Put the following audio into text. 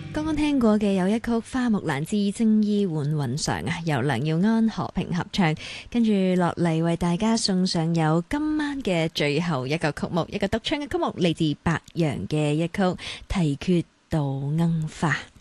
剛剛聽過嘅有一曲花木蘭之正義換雲裳啊，由梁耀安、何平合唱。跟住落嚟為大家送上有今晚嘅最後一個曲目，一個獨唱嘅曲目嚟自白楊嘅一曲《題訣渡鶯花》。